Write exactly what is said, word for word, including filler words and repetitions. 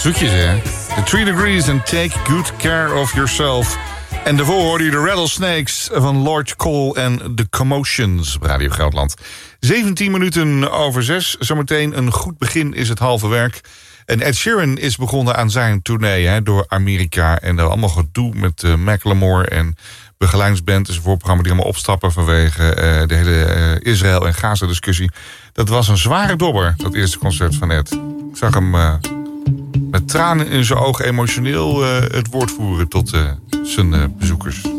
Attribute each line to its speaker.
Speaker 1: Zoetjes, hè? The Three Degrees and Take Good Care of Yourself. En daarvoor hoorde je de Rattlesnakes van Lord Cole en The Commotions op Radio Gelderland. zeventien minuten over zes. Zometeen een goed begin is het halve werk. En Ed Sheeran is begonnen aan zijn tournee hè, door Amerika. En er allemaal gedoe met uh, Macklemore en begeleidingsband. Dus een voorprogramma die allemaal opstappen vanwege uh, de hele uh, Israël- en Gaza-discussie. Dat was een zware dobber, dat eerste concert van Ed. Ik zag hem uh, met tranen in zijn ogen emotioneel uh, het woord voeren tot uh, zijn uh, bezoekers.